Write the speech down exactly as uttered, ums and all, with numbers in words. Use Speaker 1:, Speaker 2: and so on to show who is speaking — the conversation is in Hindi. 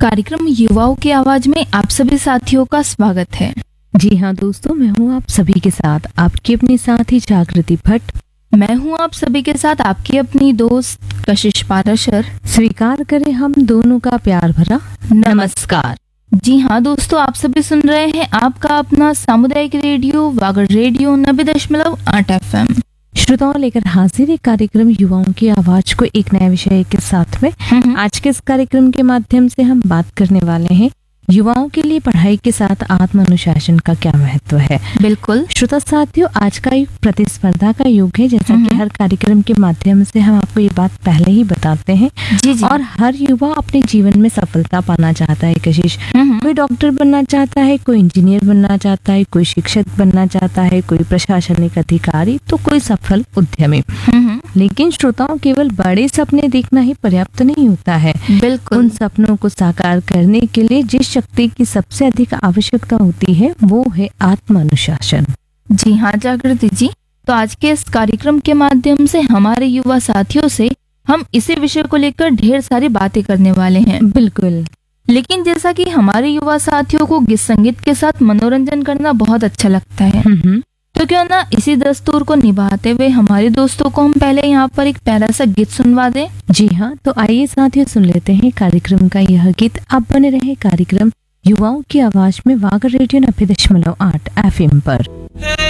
Speaker 1: कार्यक्रम युवाओं की आवाज में आप सभी साथियों का स्वागत है।
Speaker 2: जी हाँ दोस्तों, मैं हूँ आप सभी के साथ आपकी अपनी साथी जागृति भट्ट।
Speaker 1: मैं हूँ आप सभी के साथ आपकी अपनी दोस्त कशिश पाराशर।
Speaker 2: स्वीकार करें हम दोनों का प्यार भरा
Speaker 1: नमस्कार। जी हाँ दोस्तों, आप सभी सुन रहे हैं आपका अपना सामुदायिक रेडियो वागड़ रेडियो नब्बे दशमलव आठ एफ एम।
Speaker 2: श्रोताओं, लेकर हाजिर है कार्यक्रम युवाओं की आवाज को एक नए विषय के साथ में। आज के इस कार्यक्रम के माध्यम से हम बात करने वाले हैं युवाओं के लिए पढ़ाई के साथ आत्म अनुशासन का क्या महत्व है।
Speaker 1: बिल्कुल
Speaker 2: श्रोता साथियों, आज का युग प्रतिस्पर्धा का युग है, जैसा कि हर कार्यक्रम के माध्यम से हम आपको ये बात पहले ही बताते हैं।
Speaker 1: जी जी।
Speaker 2: और हर युवा अपने जीवन में सफलता पाना चाहता है। कशिश, कोई डॉक्टर बनना चाहता है, कोई इंजीनियर बनना चाहता है, कोई शिक्षक बनना चाहता है, कोई प्रशासनिक अधिकारी, तो कोई सफल उद्यमी। लेकिन श्रोताओं, केवल बड़े सपने देखना ही पर्याप्त नहीं होता है।
Speaker 1: बिल्कुल।
Speaker 2: उन सपनों को साकार करने के लिए जिस शक्ति की सबसे अधिक आवश्यकता होती है वो है आत्म अनुशासन।
Speaker 1: जी हाँ जागृति जी, तो आज के इस कार्यक्रम के माध्यम से हमारे युवा साथियों से हम इसी विषय को लेकर ढेर सारी बातें करने वाले हैं।
Speaker 2: बिल्कुल।
Speaker 1: लेकिन जैसा कि हमारे युवा साथियों को गीत संगीत के साथ मनोरंजन करना बहुत अच्छा लगता है, तो क्यों ना इसी दस्तूर को निभाते हुए हमारे दोस्तों को हम पहले यहाँ पर एक प्यारा सा गीत सुनवा दें।
Speaker 2: जी हाँ, तो आइए साथियों सुन लेते हैं कार्यक्रम का यह गीत। आप बने रहे कार्यक्रम युवाओं की आवाज में वागड़ रेडियो नब्बे दशमलव आठ एफ एम पर।